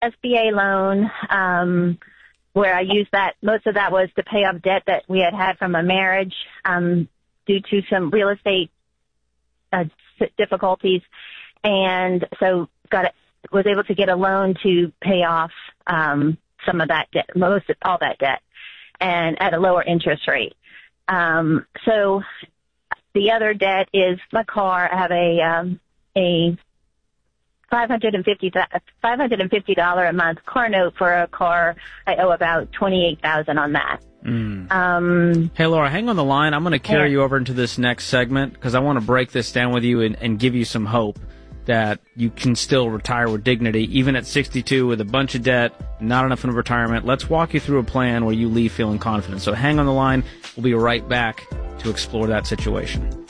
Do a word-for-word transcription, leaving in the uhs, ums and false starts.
S B A loan, um, where I used that. Most of that was to pay off debt that we had had from a marriage, um, due to some real estate uh, difficulties. And so got it, was able to get a loan to pay off, um, some of that debt, most of all that debt, and at a lower interest rate. Um, so the other debt is my car. I have a, um, a five hundred fifty dollars a month car note for a car. I owe about twenty-eight thousand dollars on that. Mm. Um, hey, Laura, hang on the line. I'm going to carry yeah. you over into this next segment because I want to break this down with you and, and give you some hope that you can still retire with dignity, even at sixty-two with a bunch of debt, not enough in retirement. Let's walk you through a plan where you leave feeling confident. So hang on the line. We'll be right back to explore that situation.